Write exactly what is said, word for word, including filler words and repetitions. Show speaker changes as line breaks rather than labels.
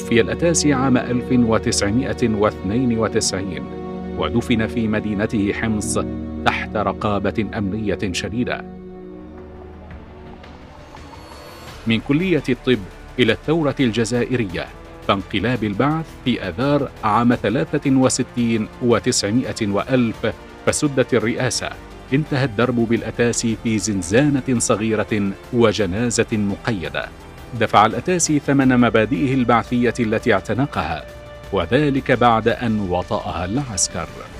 توفي الأتاسي عام ألف وتسعمائة واثنين وتسعين، ودفن في مدينته حمص تحت رقابة أمنية شديدة. من كلية الطب إلى الثورة الجزائرية، فانقلاب البعث في آذار عام ثلاثة وستين وتسعمائة وألف، فسدت الرئاسة. انتهى الدرب بالأتاسي في زنزانة صغيرة وجنازة مقيدة. دفع الأتاسي ثمن مبادئه البعثية التي اعتنقها، وذلك بعد أن وطأها العسكر.